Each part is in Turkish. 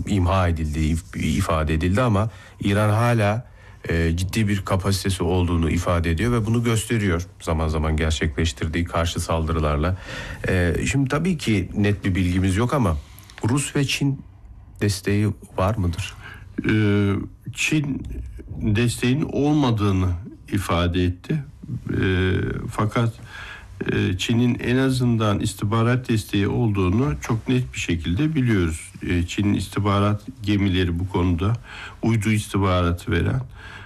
imha edildiği ifade edildi ama İran hala ciddi bir kapasitesi olduğunu ifade ediyor ve bunu gösteriyor zaman zaman gerçekleştirdiği karşı saldırılarla. Şimdi tabii ki net bir bilgimiz yok ama Rus ve Çin desteği var mıdır? Çin desteğinin olmadığını ifade etti. Fakat Çin'in en azından istihbarat desteği olduğunu çok net bir şekilde biliyoruz. Çin'in istihbarat gemileri bu konuda uydu istihbaratı veren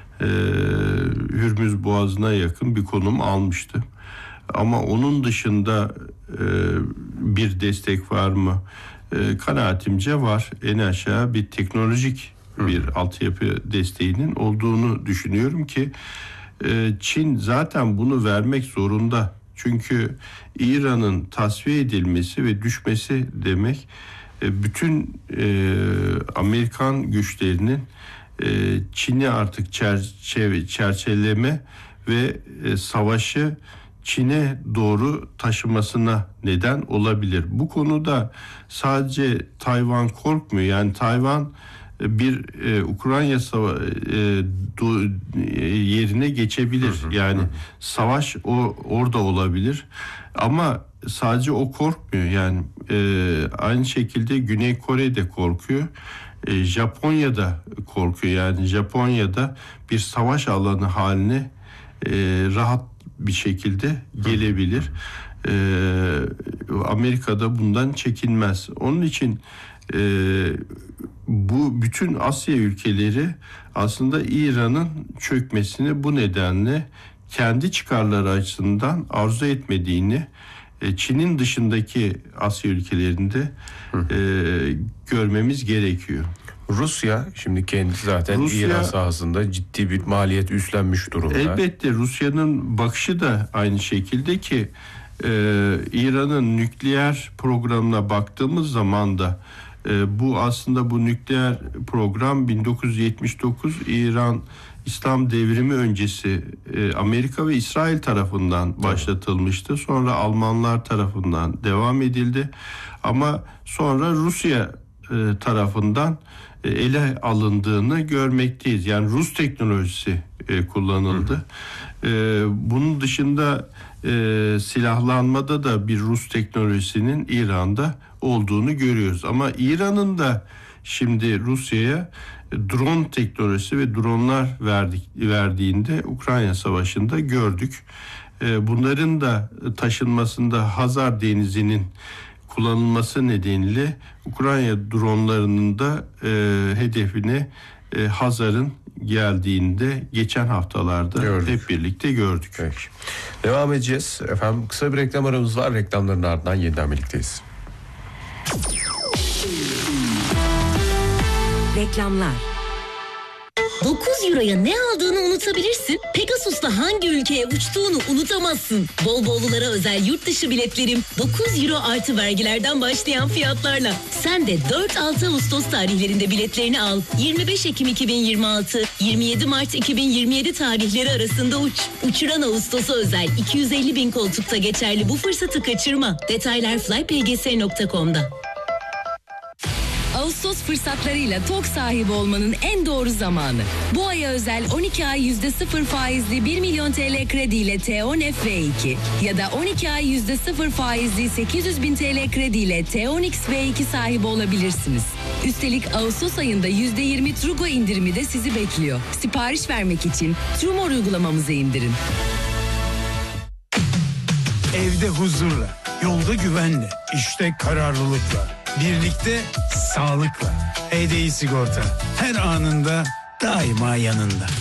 Hürmüz Boğazı'na yakın bir konum almıştı. Ama onun dışında bir destek var mı? Kanaatimce var. En aşağı bir teknolojik bir altyapı desteğinin olduğunu düşünüyorum ki Çin zaten bunu vermek zorunda. Çünkü İran'ın tasfiye edilmesi ve düşmesi demek bütün Amerikan güçlerinin Çin'i artık çerçeveleme ve savaşı Çin'e doğru taşımasına neden olabilir. Bu konuda sadece Tayvan korkmuyor. Yani Tayvan bir Ukrayna yerine geçebilir. Yani savaş orada olabilir. Ama sadece o korkmuyor. Yani aynı şekilde Güney Kore de korkuyor. Japonya da korkuyor. Yani Japonya'da bir savaş alanı haline rahat bir şekilde gelebilir. Amerika'da bundan çekinmez. Onun için bu bütün Asya ülkeleri aslında İran'ın çökmesini bu nedenle kendi çıkarları açısından arzu etmediğini Çin'in dışındaki Asya ülkelerinde görmemiz gerekiyor. Rusya şimdi kendisi zaten İran sahasında ciddi bir maliyet üstlenmiş durumda. Elbette Rusya'nın bakışı da aynı şekilde ki İran'ın nükleer programına baktığımız zaman da bu aslında bu nükleer program 1979 İran İslam devrimi öncesi Amerika ve İsrail tarafından başlatılmıştı. Sonra Almanlar tarafından devam edildi. Ama sonra Rusya tarafından ele alındığını görmekteyiz. Yani Rus teknolojisi kullanıldı. Bunun dışında silahlanmada da bir Rus teknolojisinin İran'da olduğunu görüyoruz. Ama İran'ın da şimdi Rusya'ya drone teknolojisi ve dronlar verdiğinde Ukrayna Savaşı'nda gördük. Bunların da taşınmasında Hazar Denizi'nin kullanılması nedeniyle Ukrayna dronlarının da hedefine Hazar'ın geldiğinde geçen haftalarda hep birlikte gördük. Peki. Devam edeceğiz. Efendim kısa bir reklam aramız var. Reklamların ardından yeniden birlikteyiz. Reklamlar. 9 euroya ne aldığını unutabilirsin. Pegasus'ta hangi ülkeye uçtuğunu unutamazsın. Bol-bollulara özel yurt dışı biletlerim 9 euro artı vergilerden başlayan fiyatlarla. Sen de 4-6 Ağustos tarihlerinde biletlerini al. 25 Ekim 2026, 27 Mart 2027 tarihleri arasında uç. Uçuran Ağustos'a özel 250 bin koltukta geçerli bu fırsatı kaçırma. Detaylar flypgs.com'da. Ağustos fırsatlarıyla TOG sahibi olmanın en doğru zamanı. Bu aya özel 12 ay %0 faizli 1 milyon TL krediyle T10 F V2 ya da 12 ay %0 faizli 800 bin TL krediyle T10 X V2 sahibi olabilirsiniz. Üstelik Ağustos ayında %20 Trugo indirimi de sizi bekliyor. Sipariş vermek için Trumor uygulamamızı indirin. Evde huzurla, yolda güvenle, işte kararlılıkla. Birlikte sağlıkla. HDI Sigorta her anında daima yanında.